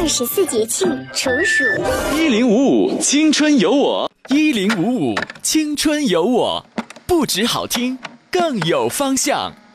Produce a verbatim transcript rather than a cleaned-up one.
十四节气处暑。 一零五五青春有我， 一零五五青春有我，不止好听，更有方向。